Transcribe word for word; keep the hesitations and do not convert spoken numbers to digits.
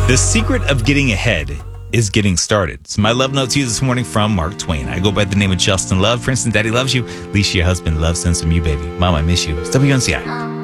The secret of getting ahead is getting started. So my love note to you this morning from Mark Twain. I go by the name of Justin Love. Princeton, Daddy loves you. Alicia, your husband, loves sends from you, baby. Mom, I miss you. It's W N C I.